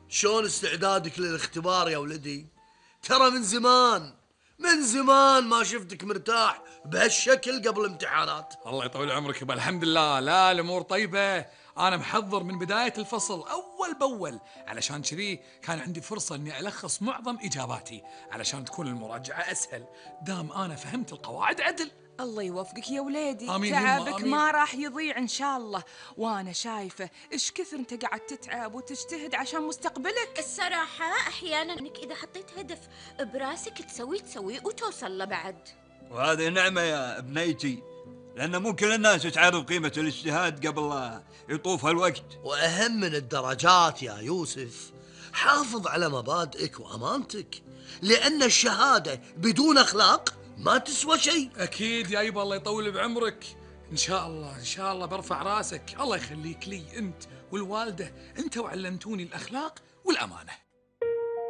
شلون استعدادك للاختبار يا ولدي؟ ترى من زمان ما شفتك مرتاح بهالشكل قبل الامتحانات. الله يطول عمرك يبا. الحمد لله، لا الامور طيبه. انا محضر من بدايه الفصل اول باول، علشان كذي كان عندي فرصه اني الخص معظم اجاباتي علشان تكون المراجعه اسهل، دام انا فهمت القواعد عدل. الله يوفقك يا وليدي. آمين يمه، تعبك آمين. ما راح يضيع ان شاء الله، وانا شايفه ايش كثر انت قاعد تتعب وتجتهد عشان مستقبلك. الصراحة أحياناً إنك إذا حطيت هدف براسك تسويه وتوصل له بعد. وهذه نعمة يا ابنيتي، لأن مو كل الناس تعرف قيمة الاجتهاد قبل لا يطوف الوقت. وأهم من الدرجات يا يوسف، حافظ على مبادئك وأمانتك، لأن الشهادة بدون أخلاق ما تسوى شيء. اكيد يا يبا، الله يطول بعمرك. ان شاء الله ان شاء الله برفع راسك. الله يخليك لي انت والوالده، انتوا علمتوني الاخلاق والامانه.